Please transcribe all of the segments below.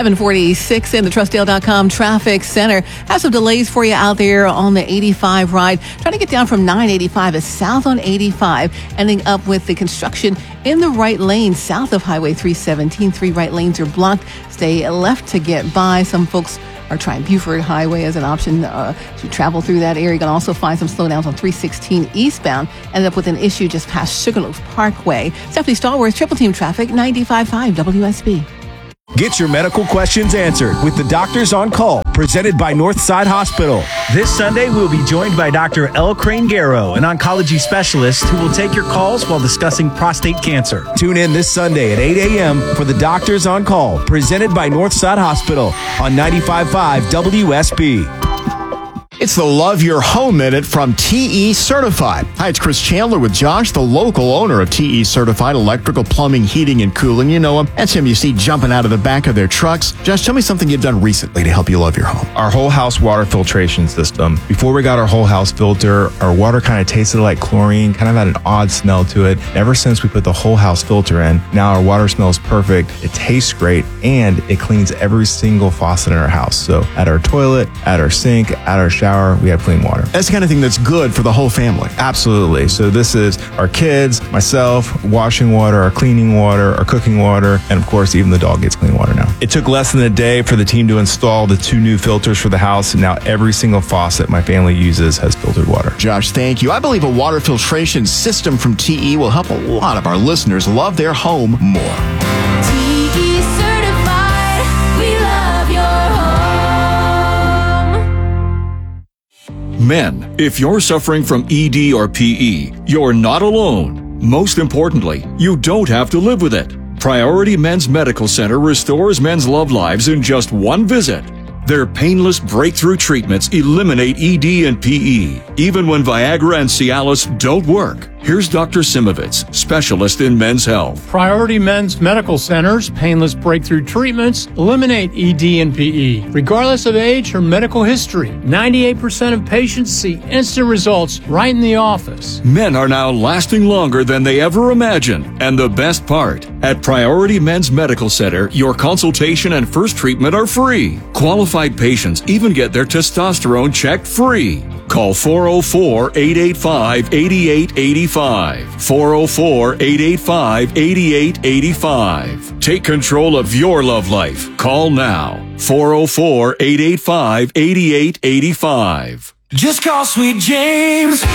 746 in the Trustdale.com traffic center. Have some delays for you out there on the 85 ride. Trying to get down from 985 is south on 85, ending up with the construction in the right lane south of Highway 317. 3 right lanes are blocked. Stay left to get by. Some folks are trying Buford Highway as an option to travel through that area. You can also find some slowdowns on 316 eastbound. Ended up with an issue just past Sugarloaf Parkway. Stephanie Stallworth, Triple Team Traffic, 95.5 WSB. Get your medical questions answered with the Doctors on Call, presented by Northside Hospital. This Sunday, we'll be joined by Dr. L. Crane-Garrow, an oncology specialist who will take your calls while discussing prostate cancer. Tune in this Sunday at 8 a.m. for the Doctors on Call, presented by Northside Hospital on 95.5 WSB. It's the Love Your Home Minute from TE Certified. Hi, it's Chris Chandler with Josh, the local owner of TE Certified Electrical, Plumbing, Heating, and Cooling. You know him. That's him you see jumping out of the back of their trucks. Josh, tell me something you've done recently to help you love your home. Our whole house water filtration system. Before we got our whole house filter, our water kind of tasted like chlorine, kind of had an odd smell to it. Ever since we put the whole house filter in, now our water smells perfect, it tastes great, and it cleans every single faucet in our house. So at our toilet, at our sink, at our shower, we have clean water. That's the kind of thing that's good for the whole family. Absolutely. So this is our kids, myself, washing water, our cleaning water, our cooking water, and of course, even the dog gets clean water now. It took less than a day for the team to install the 2 new filters for the house, and now every single faucet my family uses has filtered water. Josh, thank you. I believe a water filtration system from TE will help a lot of our listeners love their home more. TE Certified, we love your home. Men, if you're suffering from ED or PE, you're not alone. Most importantly, you don't have to live with it. Priority Men's Medical Center restores men's love lives in just one visit. Their painless breakthrough treatments eliminate ED and PE, even when Viagra and Cialis don't work. Here's Dr. Simovitz, specialist in men's health. Priority Men's Medical Center's painless breakthrough treatments eliminate ED and PE, regardless of age or medical history. 98% of patients see instant results right in the office. Men are now lasting longer than they ever imagined. And the best part, at Priority Men's Medical Center, your consultation and first treatment are free. Qualified patients even get their testosterone checked free. Call 404-885-8885. 404-885-8885. Take control of your love life. Call now. 404-885-8885. Just call Sweet James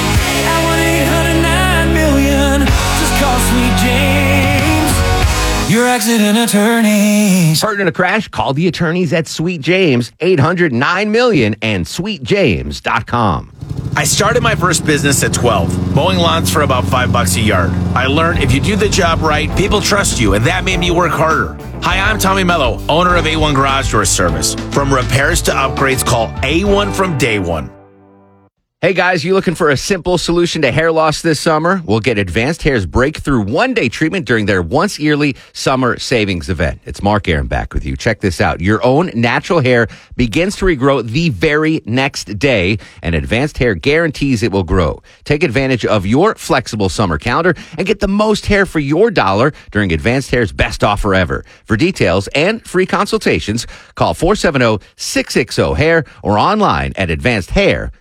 at 1-800-9-million. Just call Sweet James, your accident attorneys. Partner in a crash? Call the attorneys at Sweet James, 800-9-million and sweetjames.com. I started my first business at 12, mowing lawns for about $5 a yard. I learned if you do the job right, people trust you, and that made me work harder. Hi, I'm Tommy Mello, owner of A1 Garage Door Service. From repairs to upgrades, call A1 from day one. Hey guys, you looking for a simple solution to hair loss this summer? We'll get Advanced Hair's breakthrough one-day treatment during their once-yearly summer savings event. It's Mark Aaron back with you. Check this out. Your own natural hair begins to regrow the very next day, and Advanced Hair guarantees it will grow. Take advantage of your flexible summer calendar and get the most hair for your dollar during Advanced Hair's best offer ever. For details and free consultations, call 470-660-HAIR or online at advancedhair.com.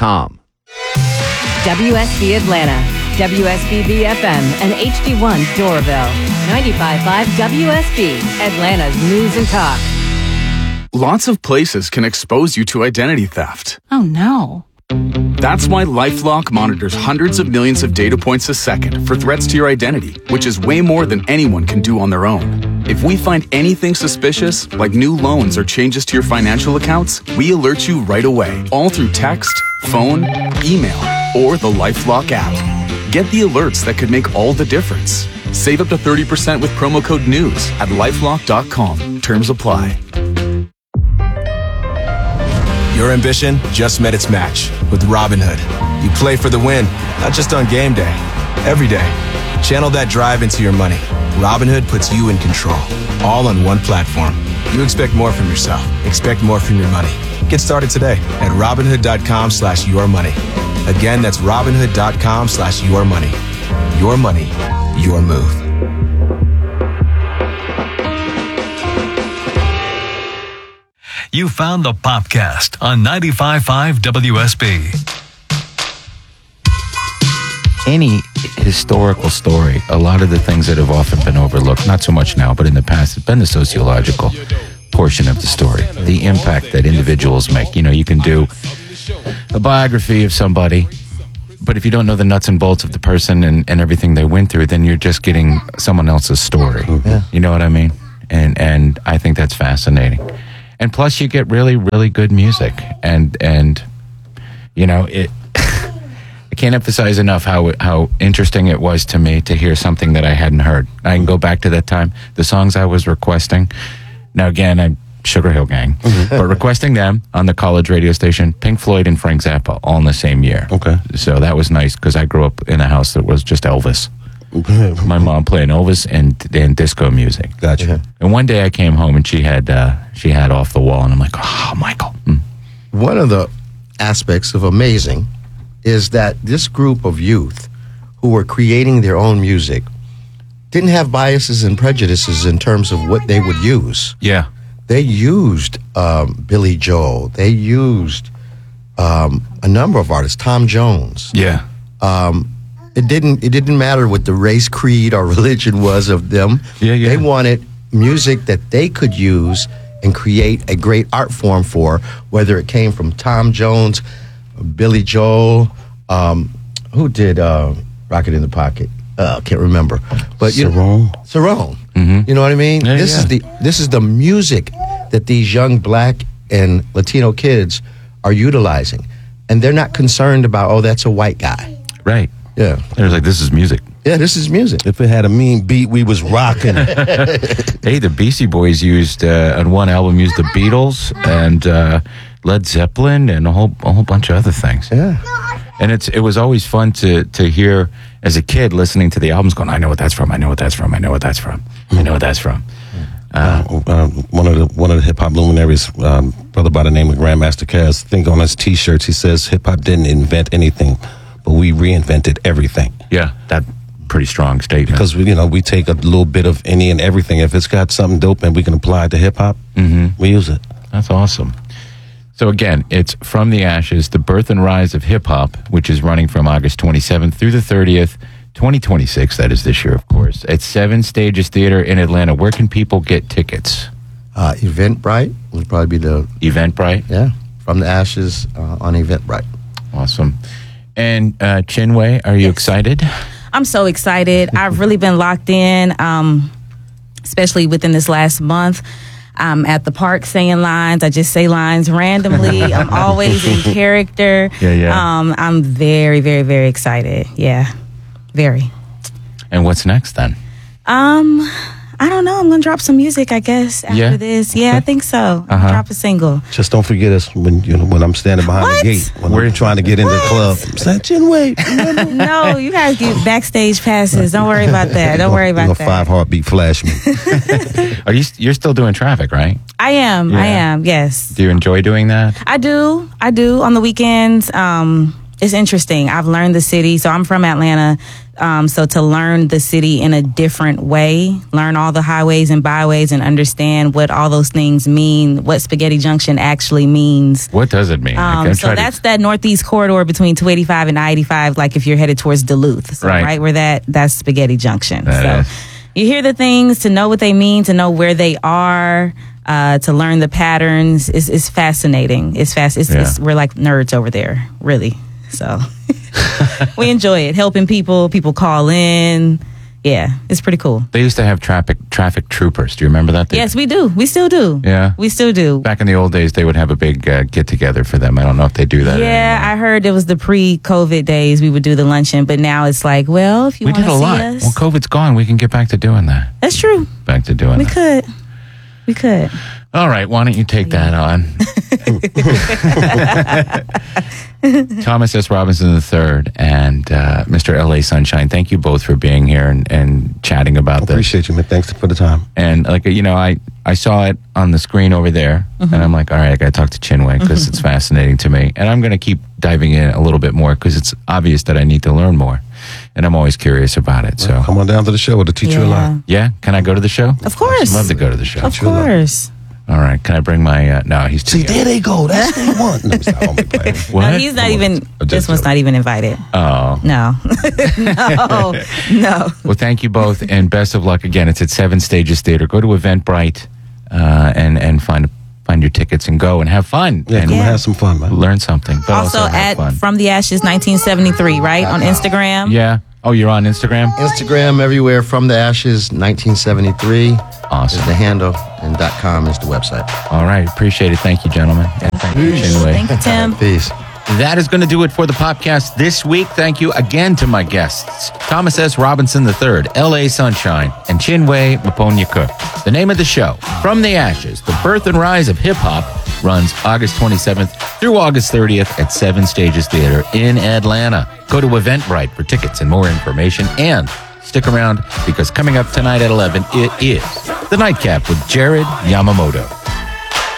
WSB Atlanta, WSBB FM, and HD1 Doraville. 95.5 WSB, Atlanta's news and talk. Lots of places can expose you to identity theft. Oh no. That's why LifeLock monitors hundreds of millions of data points a second for threats to your identity, which is way more than anyone can do on their own. If we find anything suspicious, like new loans or changes to your financial accounts, we alert you right away, all through text, phone, email, or the LifeLock app. Get the alerts that could make all the difference. Save up to 30% with promo code NEWS at LifeLock.com. Terms apply. Your ambition just met its match with Robinhood. You play for the win, not just on game day, every day. Channel that drive into your money. Robinhood puts you in control, all on one platform. You expect more from yourself. Expect more from your money. Get started today at Robinhood.com/yourmoney. Again, that's Robinhood.com/yourmoney. Your money, your move. you found the Popcast on 95.5 WSB. Any historical story, a lot of the things that have often been overlooked, not so much now, but in the past, has been the sociological portion of the story, the impact that individuals make. You know, you can do a biography of somebody, but if you don't know the nuts and bolts of the person and everything they went through, then you're just getting someone else's story. Yeah. You know what I mean? And I think that's fascinating. And plus, you get really, really good music. And you know, I can't emphasize enough how interesting it was to me to hear something that I hadn't heard. I can go back to that time. The songs I was requesting. Now, again, I'm Sugar Hill Gang, but requesting them on the college radio station, Pink Floyd and Frank Zappa, all in the same year. Okay. So that was nice because I grew up in a house that was just Elvis. My mom playing Elvis and disco music. Gotcha. And one day I came home and she had Off the Wall, and I'm like, oh, Michael. One of the aspects of Amazing is that this group of youth who were creating their own music didn't have biases and prejudices in terms of what they would use. Yeah. They used Billy Joel. They used a number of artists, Tom Jones. Yeah. It didn't matter what the race, creed, or religion was of them. Yeah. They wanted music that they could use and create a great art form for, whether it came from Tom Jones, Billy Joel, who did Rocket in the Pocket? Can't remember. But Cerrone. Mm-hmm. You know what I mean? Yeah, This is the music that these young Black and Latino kids are utilizing, and they're not concerned about, oh, that's a white guy. Right. Yeah. It was like, this is music. Yeah, this is music. If it had a mean beat, we was rocking. Hey, the Beastie Boys used on one album used the Beatles and Led Zeppelin and a whole bunch of other things. Yeah. And it was always fun to hear as a kid listening to the albums, going, I know what that's from. I know what that's from. I know what that's from. I know what that's from. One of the hip hop luminaries, brother by the name of Grandmaster Caz, I think on his T-shirts he says hip hop didn't invent anything, but we reinvented everything. Yeah, that pretty strong statement. Because we take a little bit of any and everything. If it's got something dope and we can apply it to hip hop, we use it. That's awesome. So again, it's From the Ashes, the birth and rise of hip hop, which is running from August 27th through the 30th, 2026. That is this year, of course, at 7 Stages Theater in Atlanta. Where can people get tickets? Eventbrite would probably be the Eventbrite. Yeah, From the Ashes on Eventbrite. Awesome. And Chinwe, are you excited? I'm so excited. I've really been locked in, especially within this last month. I'm at the park saying lines. I just say lines randomly. I'm always in character. Yeah. I'm very, very, very excited. Yeah, very. And what's next then? I don't know. I'm going to drop some music, I guess, after this. Yeah, I think so. I'll drop a single. Just don't forget us when I'm standing behind the gate when we're trying to get in the club. Say, Chinwe. No, you guys get backstage passes. Don't worry about that. Don't worry about that. 5 heartbeat flash me. You're still doing traffic, right? I am. Yeah. I am. Yes. Do you enjoy doing that? I do. On the weekends. It's interesting. I've learned the city. So I'm from Atlanta. So to learn the city in a different way, learn all the highways and byways and understand what all those things mean, what Spaghetti Junction actually means. What does it mean? So that's that northeast corridor between 285 and I-85, like if you're headed towards Duluth. So right where that's Spaghetti Junction. That is. You hear the things, to know what they mean, to know where they are, to learn the patterns is fascinating. It's we're like nerds over there, really. So we enjoy it. Helping people call in. Yeah, it's pretty cool. They used to have traffic troopers. Do you remember that? Yes, we do. We still do. Yeah. We still do. Back in the old days, they would have a big get-together for them. I don't know if they do that anymore. I heard it was the pre-COVID days we would do the luncheon, but now it's like, well, if you want to see us. We did a lot. Well, COVID's gone. We can get back to doing that. That's true. Back to doing that. We could. All right, why don't you take that on? Thomas S. Robinson III and Mr. L.A. Sunshine, thank you both for being here and chatting about this. Appreciate you, man. Thanks for the time. And I saw it on the screen over there, and I'm like, all right, I got to talk to Chinwe because it's fascinating to me. And I'm going to keep diving in a little bit more because it's obvious that I need to learn more. And I'm always curious about it. So come on down to the show. It'll teach you a lot. Yeah? Can I go to the show? Of course. I'd love to go to the show. Of course. All right. Can I bring my? No, he's too. See, there they go. That's what they want. No, stop. Oh, my God. What? No, he's not even. This one's not even invited. Oh. No. No. Well, thank you both, and best of luck again. It's at 7 Stages Theater. Go to Eventbrite and find your tickets and go and have fun. Yeah, and come have some fun, man. Learn something. But Also have at fun. From the Ashes 1973, right? On Instagram. Yeah. Oh, you're on Instagram? Instagram everywhere. From the Ashes 1973 Awesome. is the handle, and .com is the website. All right. Appreciate it. Thank you, gentlemen. And thank you, Chinwe. Thank you, Tim. Peace. That is going to do it for the podcast this week. Thank you again to my guests, Thomas S. Robinson III, L.A. Sunshine, and Chinwe Maponya Cook. The name of the show, From the Ashes, The Birth and Rise of Hip Hop, runs August 27th through August 30th at 7 Stages Theater in Atlanta. Go to Eventbrite for tickets and more information, and stick around because coming up tonight at 11, it is The Nightcap with Jared Yamamoto.